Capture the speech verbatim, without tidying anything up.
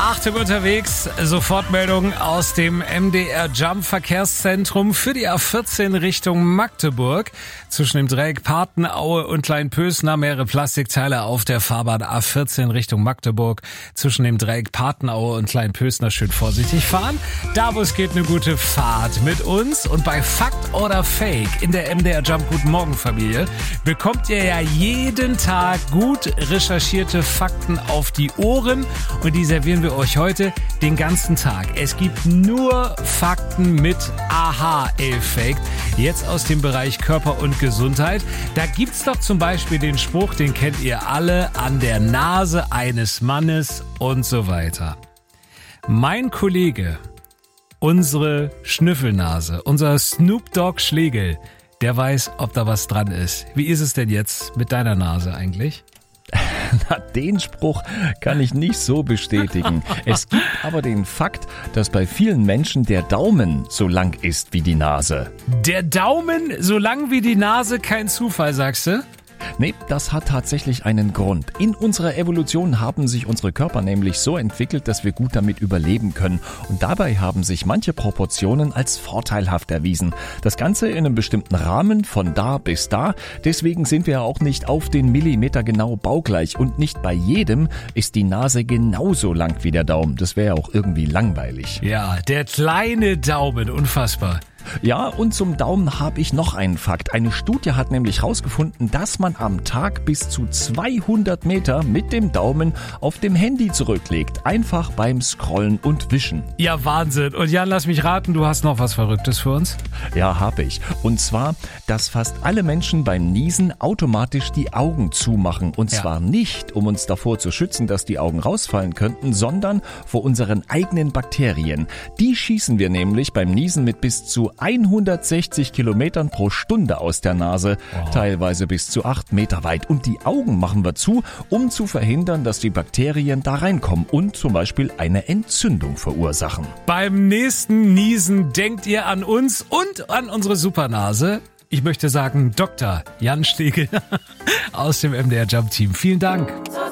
Achtung unterwegs, Sofortmeldung aus dem M D R Jump Verkehrszentrum für die A vierzehn Richtung Magdeburg. Zwischen dem Dreieck Patenaue und Kleinpösner mehrere Plastikteile auf der Fahrbahn A vierzehn Richtung Magdeburg. Zwischen dem Dreieck Patenaue und Kleinpösner schön vorsichtig fahren. Da wo es geht, eine gute Fahrt mit uns. Und bei Fakt oder Fake in der M D R Jump Guten Morgen Familie bekommt ihr ja jeden Tag gut recherchierte Fakten auf die Ohren. Und die servieren wir euch heute den ganzen Tag. Es gibt nur Fakten mit Aha-Effekt. Jetzt aus dem Bereich Körper und Gesundheit. Da gibt's doch zum Beispiel den Spruch, den kennt ihr alle, an der Nase eines Mannes und so weiter. Mein Kollege, unsere Schnüffelnase, unser Snoop Dogg Schlegel, der weiß, ob da was dran ist. Wie ist es denn jetzt mit deiner Nase eigentlich? Na, den Spruch kann ich nicht so bestätigen. Es gibt aber den Fakt, dass bei vielen Menschen der Daumen so lang ist wie die Nase. Der Daumen so lang wie die Nase, kein Zufall, sagst du? Nee, das hat tatsächlich einen Grund. In unserer Evolution haben sich unsere Körper nämlich so entwickelt, dass wir gut damit überleben können. Und dabei haben sich manche Proportionen als vorteilhaft erwiesen. Das Ganze in einem bestimmten Rahmen von da bis da. Deswegen sind wir auch nicht auf den Millimeter genau baugleich. Und nicht bei jedem ist die Nase genauso lang wie der Daumen. Das wäre ja auch irgendwie langweilig. Ja, der kleine Daumen, unfassbar. Ja, und zum Daumen habe ich noch einen Fakt. Eine Studie hat nämlich herausgefunden, dass man am Tag bis zu zweihundert Meter mit dem Daumen auf dem Handy zurücklegt. Einfach beim Scrollen und Wischen. Ja, Wahnsinn. Und Jan, lass mich raten, du hast noch was Verrücktes für uns? Ja, habe ich. Und zwar, dass fast alle Menschen beim Niesen automatisch die Augen zumachen. Und Ja. zwar nicht, um uns davor zu schützen, dass die Augen rausfallen könnten, sondern vor unseren eigenen Bakterien. Die schießen wir nämlich beim Niesen mit bis zu hundertsechzig Kilometern pro Stunde aus der Nase, Wow. teilweise bis zu acht Meter weit. Und die Augen machen wir zu, um zu verhindern, dass die Bakterien da reinkommen und zum Beispiel eine Entzündung verursachen. Beim nächsten Niesen denkt ihr an uns und an unsere Supernase. Ich möchte sagen, Doktor Jan Schlegel aus dem M D R Jump Team. Vielen Dank.